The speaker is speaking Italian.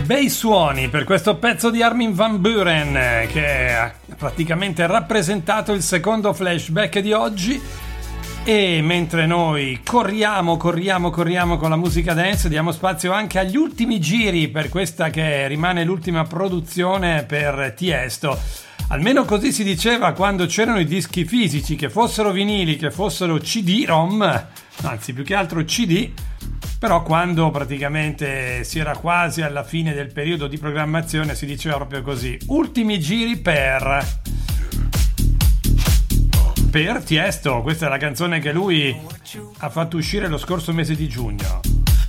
Bei suoni per questo pezzo di Armin van Buuren, che ha praticamente rappresentato il secondo flashback di oggi. E mentre noi corriamo con la musica dance, diamo spazio anche agli ultimi giri per questa che rimane l'ultima produzione per Tiesto. Almeno così si diceva quando c'erano i dischi fisici, che fossero vinili, che fossero CD-ROM, anzi più che altro CD. Però quando praticamente si era quasi alla fine del periodo di programmazione si diceva proprio così: ultimi giri per Tiesto. Questa è la canzone che lui ha fatto uscire lo scorso mese di giugno.